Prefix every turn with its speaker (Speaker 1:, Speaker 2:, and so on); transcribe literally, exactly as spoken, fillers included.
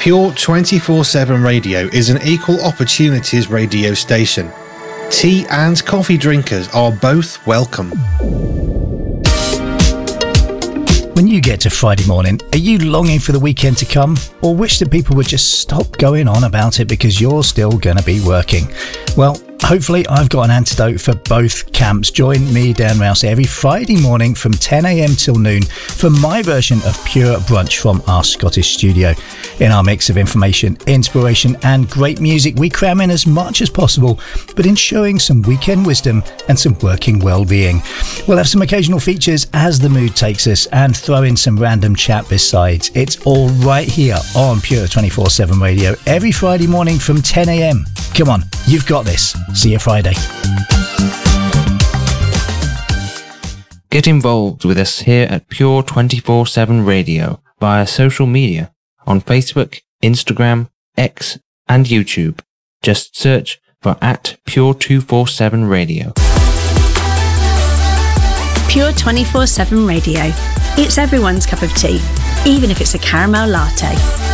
Speaker 1: Pure twenty-four seven Radio is an equal opportunities radio station. Tea and coffee drinkers are both welcome.
Speaker 2: When you get to Friday morning, are you longing for the weekend to come, or wish that people would just stop going on about it because you're still going to be working? Well, hopefully I've got an antidote for both camps. Join me, Dan Rouse, every Friday morning from ten a.m. till noon for my version of Pure Brunch from our Scottish studio. In our mix of information, inspiration and great music, we cram in as much as possible, but in showing some weekend wisdom and some working well-being. We'll have some occasional features as the mood takes us and throw in some random chat besides. It's all right here on Pure twenty-four seven Radio every Friday morning from ten a.m. Come on, you've got this. See you Friday.
Speaker 3: Get involved with us here at Pure twenty-four seven Radio via social media on Facebook, Instagram, X and YouTube. Just search for at Pure two forty-seven Radio.
Speaker 4: Pure twenty-four seven Radio. It's everyone's cup of tea, even if it's a caramel latte.